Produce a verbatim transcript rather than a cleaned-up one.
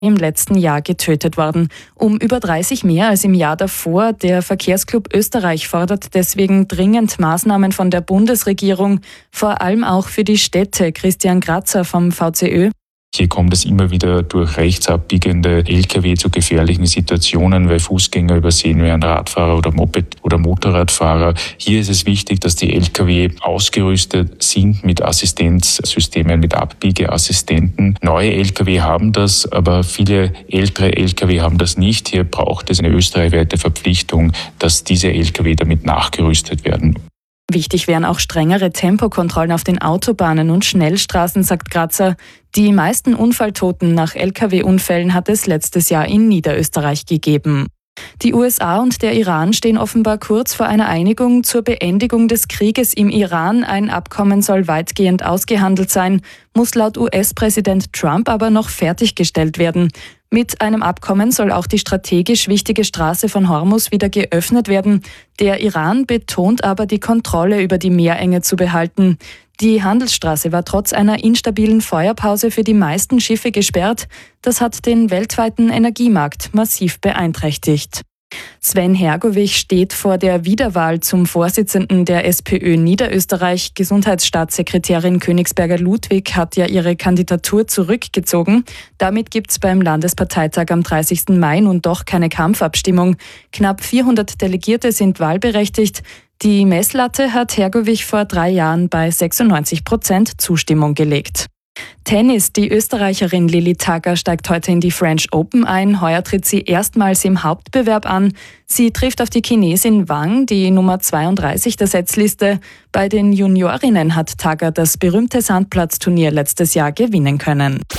im letzten Jahr getötet worden. Um über dreißig mehr als im Jahr davor. Der Verkehrsclub Österreich fordert deswegen dringend Maßnahmen von der Bundesregierung, vor allem auch für die Städte. Christian Grazer vom V C Ö. Hier kommt es immer wieder durch rechts abbiegende L K W zu gefährlichen Situationen, weil Fußgänger übersehen werden, Radfahrer oder Moped- oder Motorradfahrer. Hier ist es wichtig, dass die L K W ausgerüstet sind mit Assistenzsystemen, mit Abbiegeassistenten. Neue L K W haben das, aber viele ältere L K W haben das nicht. Hier braucht es eine österreichweite Verpflichtung, dass diese L K W damit nachgerüstet werden. Wichtig wären auch strengere Tempokontrollen auf den Autobahnen und Schnellstraßen, sagt Grazer. Die meisten Unfalltoten nach L K W-Unfällen hat es letztes Jahr in Niederösterreich gegeben. Die U S A und der Iran stehen offenbar kurz vor einer Einigung zur Beendigung des Krieges im Iran. Ein Abkommen soll weitgehend ausgehandelt sein, muss laut U S-Präsident Trump aber noch fertiggestellt werden. Mit einem Abkommen soll auch die strategisch wichtige Straße von Hormuz wieder geöffnet werden. Der Iran betont aber, die Kontrolle über die Meerenge zu behalten. Die Handelsstraße war trotz einer instabilen Feuerpause für die meisten Schiffe gesperrt. Das hat den weltweiten Energiemarkt massiv beeinträchtigt. Sven Hergovich steht vor der Wiederwahl zum Vorsitzenden der SPÖ Niederösterreich. Gesundheitsstaatssekretärin Königsberger-Ludwig hat ja ihre Kandidatur zurückgezogen. Damit gibt es beim Landesparteitag am dreißigsten Mai nun doch keine Kampfabstimmung. Knapp vierhundert Delegierte sind wahlberechtigt. Die Messlatte hat Hergovich vor drei Jahren bei sechsundneunzig Prozent Zustimmung gelegt. Tennis. Die Österreicherin Lilly Tagger steigt heute in die French Open ein. Heuer tritt sie erstmals im Hauptbewerb an. Sie trifft auf die Chinesin Wang, die Nummer zweiunddreißig der Setzliste. Bei den Juniorinnen hat Tagger das berühmte Sandplatzturnier letztes Jahr gewinnen können.